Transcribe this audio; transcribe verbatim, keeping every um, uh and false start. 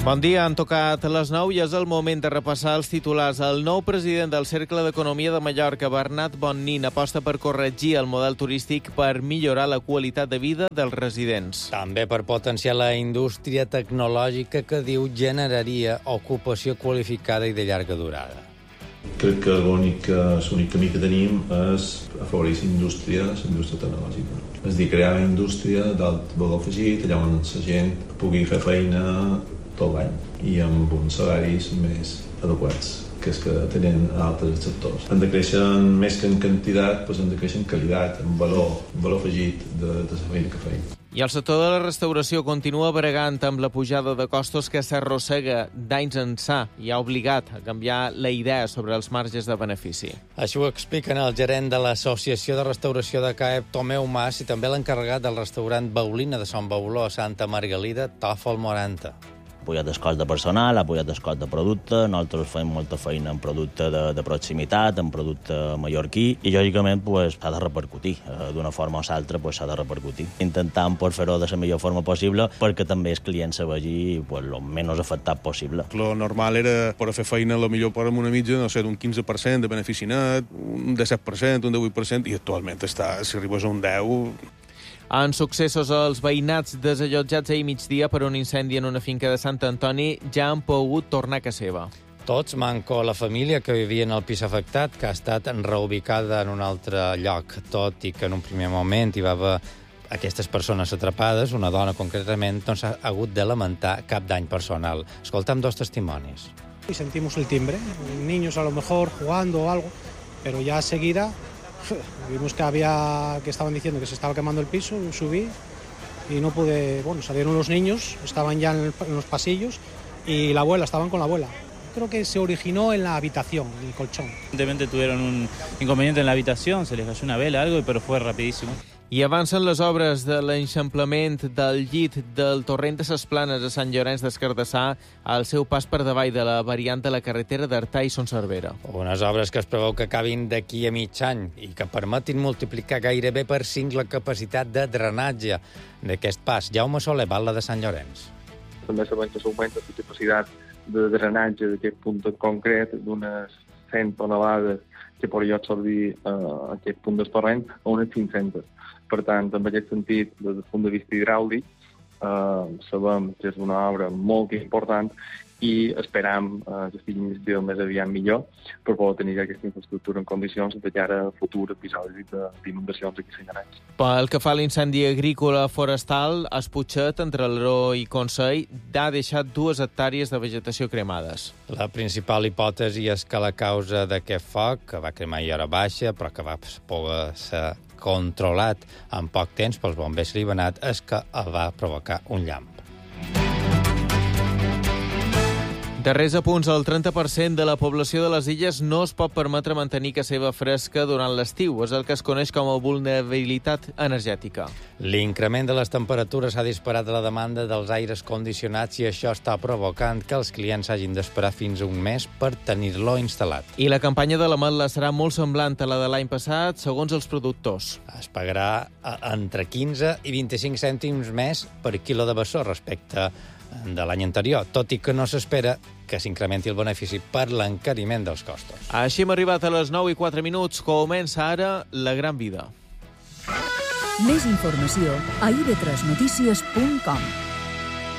Bon dia, han tocat les nou i és el moment de repassar els titulars. El nou president del Cercle d'Economia de Mallorca, Bernat Bonnin, aposta per corregir el model turístic per millorar la qualitat de vida dels residents. També per potenciar la indústria tecnològica que diu generaria ocupació qualificada i de llarga durada. Crec que l'únic, l'únic camí que tenim és afavorir la indústria, la indústria tecnològica. És dir, crear una indústria d'alt valor afegit, allà on la gent pugui fer feina tot l'any i amb uns salaris més adequats que és que tenen altres sectors. Hem de créixer més que en quantitat, doncs hem de créixer en qualitat, en valor, en valor afegit de, de la feina que feim. I el sector de la restauració continua bregant amb la pujada de costos que s'arrossega d'anys ençà i ha obligat a canviar la idea sobre els marges de benefici. Això ho expliquen el gerent de l'Associació de Restauració de CAEP, Tomeu Mas, i també l'encarregat del restaurant Baulina de Sant Bauló, a Santa Margalida, Tòfol Moranta. Ha pujat el cost de personal, ha pujat el cost de producte, nosaltres fem molta feina en producte de, de proximitat, en producte mallorquí, i lògicament pues, s'ha de repercutir. Eh, D'una forma o l'altra pues, s'ha de repercutir. Intentant pues, fer-ho de la millor forma possible perquè també el client se vegi pues, el menys afectat possible. Lo normal era per fer feina lo millor per amb una mitja, no sé, d'un quinze per cent de benefici net, un disset per cent, un divuit per cent, i actualment està, si arribes a un deu... En successos, els veïnats desallotjats ahir migdia per un incendi en una finca de Sant Antoni ja han pogut tornar a casa seva. Tots, manco la família que vivia en el pis afectat, que ha estat reubicada en un altre lloc, tot i que en un primer moment hi va haver aquestes persones atrapades, una dona concretament, no s'ha hagut de lamentar cap dany personal. Escoltam dos testimonis. Y sentimos el timbre, niños a lo mejor jugando o algo, pero ya seguida vimos que había que estaban diciendo que se estaba quemando el piso, subí y no pude, bueno, salieron los niños, estaban ya en, el, en los pasillos y la abuela, estaban con la abuela. Creo que se originó en la habitación, en el colchón. Evidentemente tuvieron un inconveniente en la habitación, se les cayó una vela, algo, pero fue rapidísimo. I avancen les obres de l'enxamplament del llit del torrent de ses Planes a Sant Llorenç des Cardassar al seu pas per davall de la variant de la carretera d'Artà i Son Cervera. Unes obres que es preveu que acabin d'aquí a mig any i que permetin multiplicar gairebé per cinc la capacitat de drenatge d'aquest pas. Jaume Soler, Batlle de Sant Llorenç. També sabem que s'augmenta la capacitat de drenatge d'aquest punt concret d'unes cent tonelades que podria absorbir uh, aquest punt del torrent a unes cinc-centes. Per tant, en aquest sentit, des del punt de vista hidràulic, eh, sabem que és una obra molt important i esperam eh, que estigui iniciada més aviat millor per poder tenir aquesta infraestructura en condicions de cara a futur episodis d'inundacions aquí a Sant Llorenç. Pel que fa a l'incendi agrícola forestal, a Esputxet, entre l'Aró i Consell, ha deixat dues hectàrees de vegetació cremades. La principal hipòtesi és que la causa d'aquest foc, que va cremar i hora baixa, però que va poder ser controlat en poc temps pels bombers Libanat, és que el va provocar un llamp. Darrers apunts, el trenta per cent de la població de les illes no es pot permetre mantenir casa seva fresca durant l'estiu. És el que es coneix com a vulnerabilitat energètica. L'increment de les temperatures ha disparat la demanda dels aires condicionats i això està provocant que els clients hagin d'esperar fins a un mes per tenir-lo instal·lat. I la campanya de l'ametla serà molt semblant a la de l'any passat, segons els productors. Es pagarà entre quinze i vint-i-cinc cèntims més per quilo de bessó respecte de l'any anterior, tot i que no s'espera que s'incrementi el benefici per l'encariment dels costos. Així hem arribat a les nou i quatre minuts. Comença ara La Gran Vida. Més informació a i ve tres notícies punt com.